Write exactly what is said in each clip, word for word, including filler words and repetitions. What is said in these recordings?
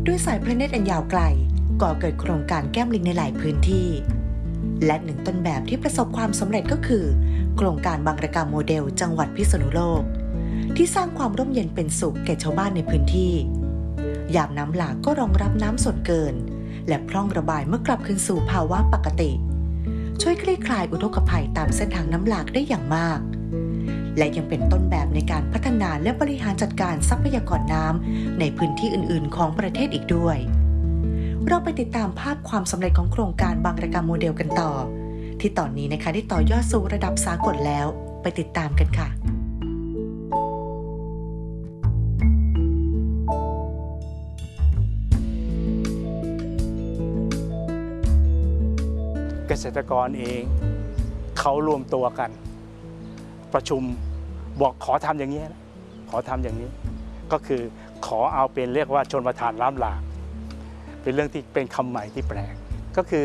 ด้วยสายพระเนตรอันยาวไกลก่อเกิดโครงการแก้มลิงในหลายพื้นที่และหนึ่งต้นแบบที่ประสบความสำเร็จก็คือโครงการบางระกำโมเดลจังหวัดพิษณุโลกที่สร้างความร่มเย็นเป็นสุขแก่ชาวบ้านในพื้นที่ยามน้ำหลากก็รองรับน้ำส่วนเกินและพร่องระบายเมื่อกลับคืนสู่ภาวะปกติช่วยคลี่คลายอุทกภัยตามเส้นทางน้ำหลากได้อย่างมากและยังเป็นต้นแบบในการพัฒนาและบริหารจัดการทรัพยากรน้ำในพื้นที่อื่นๆของประเทศอีกด้วยเราไปติดตามภาพความสำเร็จของโครงการบางระกำโมเดลกันต่อที่ตอนนี้นะคะได้ต่อยอดสู่ระดับสากลแล้วไปติดตามกันค่ะเกษตรกรเองเขารวมตัวกันประชุมบอกขอทำอย่างนี้ขอทำอย่างนี้ก็คือขอเอาเป็นเรียกว่าชนประทานล้ำหลากเป็นเรื่องที่เป็นคำใหม่ที่แปลกก็คือ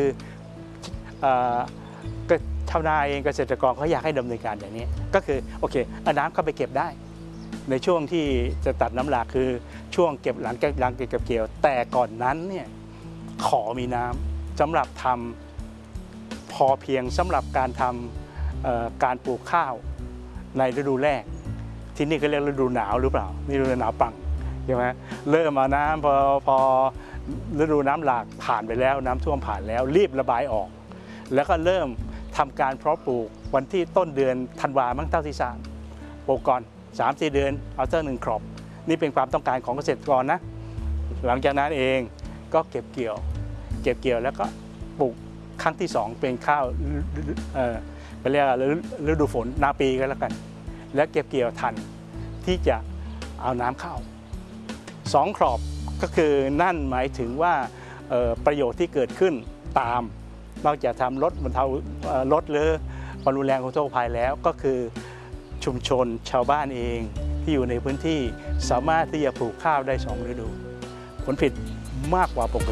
ชาวนาเองเกษตรกรเขาอยากให้ดำเนินการอย่างนี้ก็คือโอเคเอาน้ำเข้าไปเก็บได้ในช่วงที่จะตัดน้ำหลากคือช่วงเก็บหลังหลังเก็บเกี่ยวแต่ก่อนนั้นเนี่ยขอมีน้ำสำหรับทำพอเพียงสำหรับการทำการปลูกข้าวในฤดูแล้งที่นี่ก็เรียกฤดูหนาวหรือเปล่านี่ฤดูหนาวปังใช่ไหมเริ่มมาน้ำพอพอฤดูน้ำหลากผ่านไปแล้วน้ำท่วมผ่านแล้วรีบระบายออกแล้วก็เริ่มทำการเพาะปลูกวันที่ต้นเดือนธันวามั้งเท่าที่ทราบปลูกก่อน สามถึงสี่ เดือนเอาเท่าหนึ่งครอบนี่เป็นความต้องการของเกษตรกรนะหลังจากนั้นเองก็เก็บเกี่ยวเก็บเกี่ยวแล้วก็ปลูกครั้งที่สองเป็นข้าวเอ่อไปเรียกฤดูฝนนาปีก็แล้วกันและเก็บเกี่ยวทันที่จะเอาน้ำเข้าสองครอบก็คือนั่นหมายถึงว่าประโยชน์ที่เกิดขึ้นตามนอกจากทำลดบรรเทาลดหรือความรุนแรงของอุทกภัยแล้วก็คือชุมชนชาวบ้านเองที่อยู่ในพื้นที่สามารถที่จะปลูกข้าวได้สองฤดูผลผลิตมากกว่าปก